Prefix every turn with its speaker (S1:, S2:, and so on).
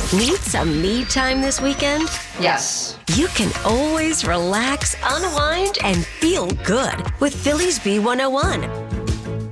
S1: Need some me time this weekend?
S2: Yes.
S1: You can always relax, unwind, and feel good with Phillies B101.